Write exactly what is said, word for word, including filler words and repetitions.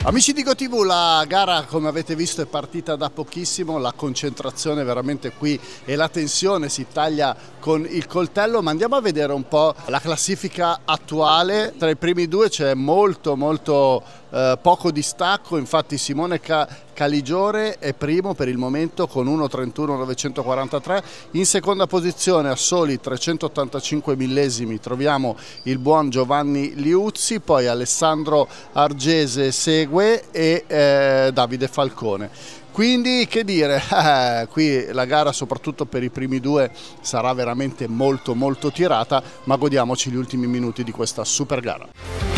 Amici di GoTV, la gara come avete visto è partita da pochissimo, la concentrazione veramente qui e la tensione si taglia con il coltello, ma andiamo a vedere un po' la classifica attuale. Tra i primi due c'è molto molto eh, poco distacco, infatti Simone Ca Caligiore è primo per il momento con uno trentuno novecentoquarantatré, in seconda posizione a soli trecentottantacinque millesimi troviamo il buon Giovanni Liuzzi, poi Alessandro Argese segue e eh, Davide Falcone. Quindi che dire, eh, qui la gara soprattutto per i primi due sarà veramente molto molto tirata, ma godiamoci gli ultimi minuti di questa super gara.